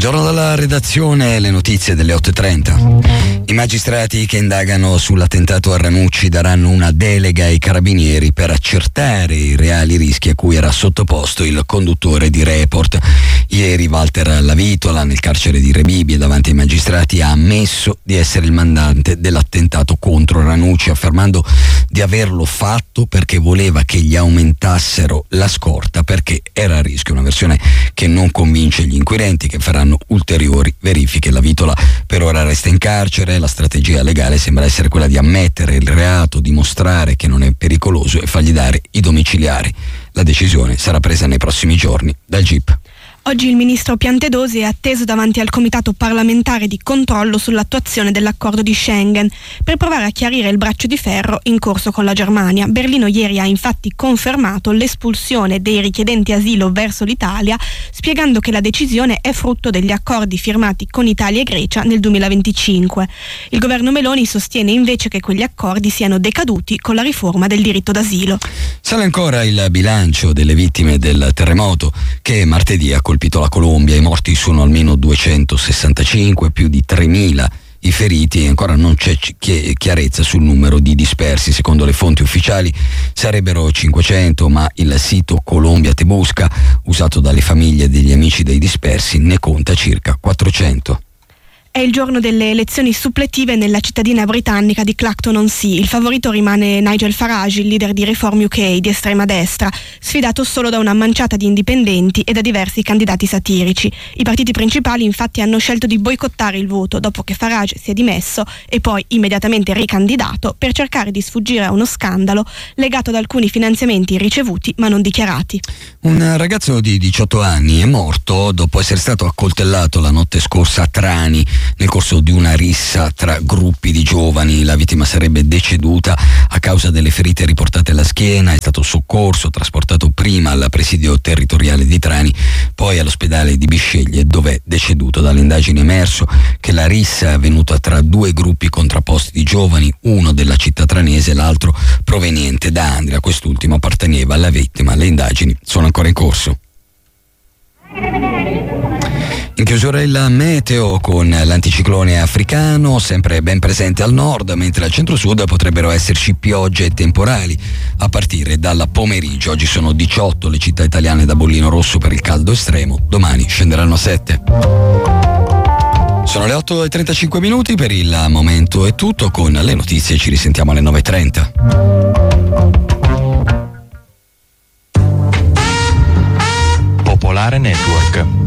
Buongiorno dalla redazione, le notizie delle 8:30. I magistrati che indagano sull'attentato a Ranucci daranno una delega ai carabinieri per accertare i reali rischi a cui era sottoposto il conduttore di Report. Ieri Walter Lavitola, nel carcere di Rebibbia davanti ai magistrati, ha ammesso di essere il mandante dell'attentato contro Ranucci, affermando di averlo fatto perché voleva che gli aumentassero la scorta perché era a rischio. Una versione che non convince gli inquirenti, che faranno ulteriori verifiche. Lavitola per ora resta in carcere. La strategia legale sembra essere quella di ammettere il reato, dimostrare che non è pericoloso e fargli dare i domiciliari. La decisione sarà presa nei prossimi giorni dal GIP. Oggi il ministro Piantedosi è atteso davanti al Comitato parlamentare di controllo sull'attuazione dell'accordo di Schengen per provare a chiarire il braccio di ferro in corso con la Germania. Berlino ieri ha infatti confermato l'espulsione dei richiedenti asilo verso l'Italia, spiegando che la decisione è frutto degli accordi firmati con Italia e Grecia nel 2025. Il governo Meloni sostiene invece che quegli accordi siano decaduti con la riforma del diritto d'asilo. Sale ancora il bilancio delle vittime del terremoto che martedì ha colpito la Colombia. I morti sono almeno 265, più di 3.000 i feriti e ancora non c'è chiarezza sul numero di dispersi. Secondo le fonti ufficiali sarebbero 500, ma il sito Colombia Tebusca, usato dalle famiglie degli amici dei dispersi, ne conta circa 400. È il giorno delle elezioni suppletive nella cittadina britannica di Clacton-on-Sea. Il favorito rimane Nigel Farage, il leader di Reform UK di estrema destra, sfidato solo da una manciata di indipendenti e da diversi candidati satirici. I partiti principali infatti hanno scelto di boicottare il voto dopo che Farage si è dimesso e poi immediatamente ricandidato per cercare di sfuggire a uno scandalo legato ad alcuni finanziamenti ricevuti ma non dichiarati. Un ragazzo di 18 anni è morto dopo essere stato accoltellato la notte scorsa a Trani nel corso di una rissa tra gruppi di giovani. La vittima sarebbe deceduta a causa delle ferite riportate alla schiena. È stato soccorso, trasportato prima al presidio territoriale di Trani, poi all'ospedale di Bisceglie, dove è deceduto. Dalle indagini è emerso che la rissa è avvenuta tra due gruppi contrapposti di giovani, uno della città tranese e l'altro proveniente da Andria. Quest'ultimo apparteneva alla vittima. Le indagini sono ancora in corso. In chiusura il meteo con l'anticiclone africano sempre ben presente al nord, mentre al centro-sud potrebbero esserci piogge e temporali a partire dal pomeriggio. Oggi sono 18 le città italiane da bollino rosso per il caldo estremo, domani scenderanno a 7. Sono le 8:35 minuti, per il momento è tutto. Con le notizie ci risentiamo alle 9:30. Popolare Network.